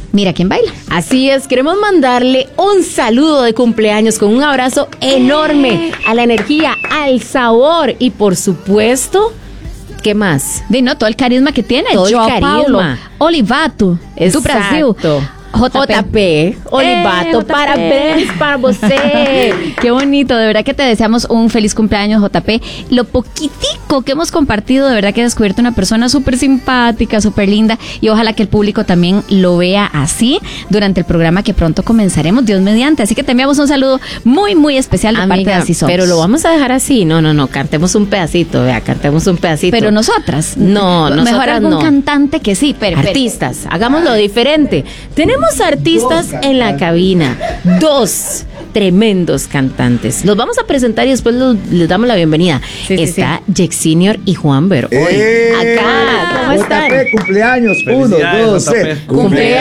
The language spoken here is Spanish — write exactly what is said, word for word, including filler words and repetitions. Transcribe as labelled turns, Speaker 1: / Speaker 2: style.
Speaker 1: Mira quién baila.
Speaker 2: Así es, queremos mandarle un saludo de cumpleaños con un abrazo enorme a la energía, al sabor y por supuesto, ¿qué más?
Speaker 1: De no, todo el carisma que tiene.
Speaker 2: Todo el
Speaker 1: Joao
Speaker 2: carisma.
Speaker 1: Paulo, Olivato, do Brasil.
Speaker 2: J P, J P Olivato,
Speaker 1: eh,
Speaker 2: parabéns para você.
Speaker 1: Qué bonito, de verdad que te deseamos un feliz cumpleaños, J P. Lo poquitico que hemos compartido, de verdad que has descubierto una persona súper simpática, súper linda, y ojalá que el público también lo vea así durante el programa que pronto comenzaremos, Dios mediante. Así que te enviamos un saludo muy, muy especial de
Speaker 2: Amiga,
Speaker 1: parte de Así Somos.
Speaker 2: pero lo vamos a dejar así. No, no, no, cantemos un pedacito, vea, cantemos un pedacito.
Speaker 1: Pero nosotras.
Speaker 2: No, nosotras
Speaker 1: Mejor algún
Speaker 2: no.
Speaker 1: cantante que sí, pero, pero.
Speaker 2: Artistas, hagámoslo diferente. Tenemos artistas en la cabina, dos tremendos cantantes. Los vamos a presentar y después los, les damos la bienvenida.
Speaker 1: Sí, sí,
Speaker 2: Está sí. Jack Senior y Juan Ver hoy
Speaker 3: ¡Eh!
Speaker 2: acá. ¿Cómo están?
Speaker 3: J P, cumpleaños. Uno, dos, tres.
Speaker 2: Cumpleaños.